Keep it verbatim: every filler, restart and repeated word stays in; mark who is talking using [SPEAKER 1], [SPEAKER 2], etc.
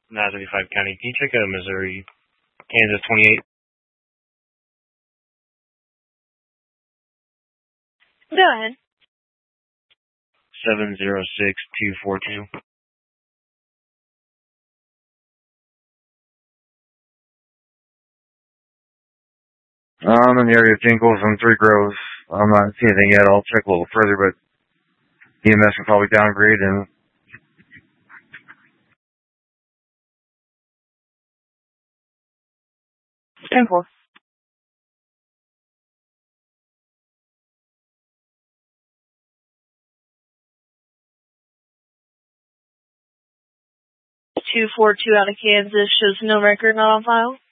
[SPEAKER 1] nine thirty-five County. Can you check out Missouri, Kansas twenty-eight?
[SPEAKER 2] Go ahead.
[SPEAKER 1] seven zero six two four two.
[SPEAKER 3] I'm in the area of Jingles and Three Groves. I'm not seeing anything yet. I'll check a little further, but E M S will probably downgrade and
[SPEAKER 2] ten four. two four two out of Kansas shows no record, not on file.